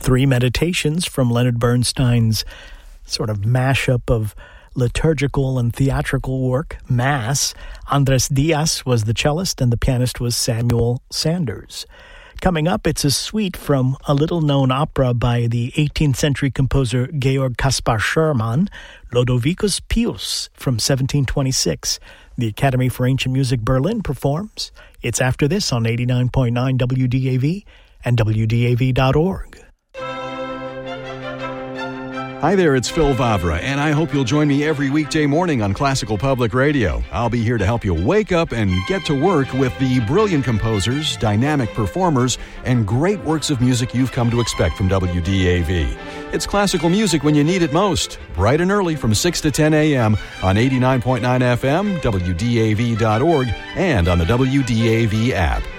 3 meditations from Leonard Bernstein's sort of mashup of liturgical and theatrical work, Mass. Andres Diaz was the cellist and the pianist was Samuel Sanders. Coming up, it's a suite from a little-known opera by the 18th century composer Georg Caspar Schermann, Lodovicus Pius from 1726. The Academy for Ancient Music Berlin performs. It's after this on 89.9 WDAV and WDAV.org. Hi there, it's Phil Vavra, and I hope you'll join me every weekday morning on Classical Public Radio. I'll be here to help you wake up and get to work with the brilliant composers, dynamic performers, and great works of music you've come to expect from WDAV. It's classical music when you need it most, bright and early from 6 to 10 a.m. on 89.9 FM, WDAV.org, and on the WDAV app.